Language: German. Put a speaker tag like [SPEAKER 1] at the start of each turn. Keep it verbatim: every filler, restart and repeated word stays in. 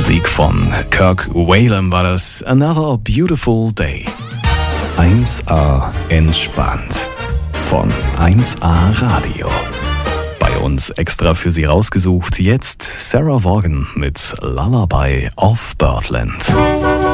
[SPEAKER 1] Musik von Kirk Whalum war das. Another Beautiful Day. eins A entspannt. Von eins A Radio. Bei uns extra für Sie rausgesucht. Jetzt Sarah Vaughan mit Lullaby of Birdland.